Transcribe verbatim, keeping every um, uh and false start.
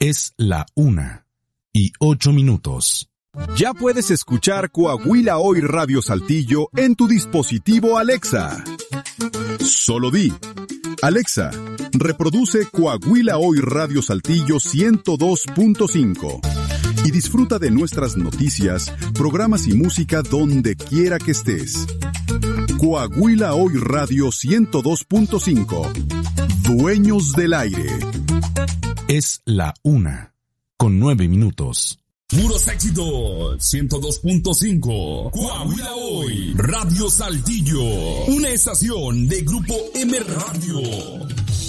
Es la una y ocho minutos. Ya puedes escuchar Coahuila Hoy Radio Saltillo en tu dispositivo Alexa. Solo di: Alexa, reproduce Coahuila Hoy Radio Saltillo ciento dos punto cinco y disfruta de nuestras noticias, programas y música donde quiera que estés. Coahuila Hoy Radio ciento dos punto cinco. Dueños del aire. Es la una con nueve minutos. Puros éxitos, ciento dos punto cinco. Coahuila Hoy, Radio Saltillo. Una estación de Grupo M Radio.